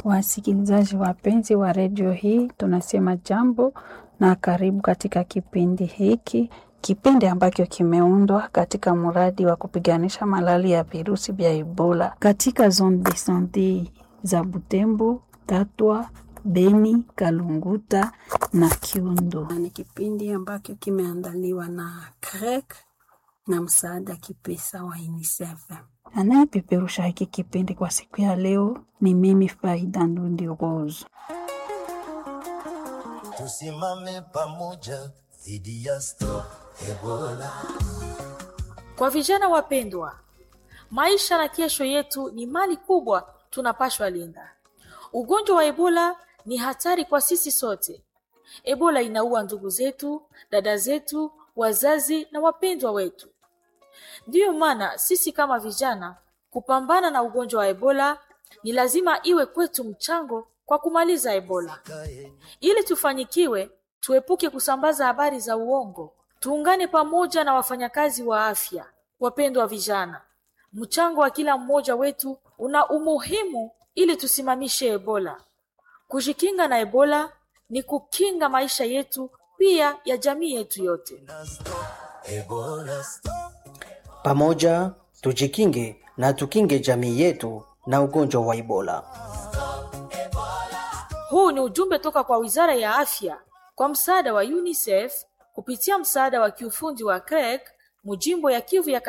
Wasikilizaji wapenzi wa redio hii, tunasema jambo na karibu katika kipindi hiki. Kipindi ambacho kimeundwa katika mradi wa kupiganisha malali ya virusi vya Ebola katika zone de santé za Butembo, Tatwa, Beni, Kalunguta na Kiundo. Ni kipindi ambacho kimeandaliwa na CREC na msaada kipesa wa UNICEF. Anayepeperusha hiki kipindi kwa siku ya leo ni mimi Faida Ndundi Rose. Tusimame pamoja dhidi ya stop Ebola. Kwa vijana wapendwa, maisha na kesho yetu ni mali kubwa tunapashwa linda. Ugonjwa wa Ebola ni hatari kwa sisi sote. Ebola inaua ndugu zetu, dada zetu, wazazi na wapendwa wetu. Ndiyo maana sisi kama vijana kupambana na ugonjwa wa Ebola ni lazima iwe kwetu mchango kwa kumaliza Ebola. Ili tufanikiwe, tuepuke kusambaza habari za uongo. Tuungane pamoja na wafanyakazi wa afya. Wapendwa vijana, mchango wa kila mmoja wetu una umuhimu ili tusimamishe Ebola. Kujikinga na Ebola ni kukinga maisha yetu pia ya jamii yetu yote. Pamoja tujikinge na tukinge jamii yetu na ugonjwa wa Ebola. Huu ni ujumbe toka kwa Wizara ya Afya kwa msaada wa UNICEF kupitia msaada wa kiufundi wa CREC mujimbo ya Kivu ya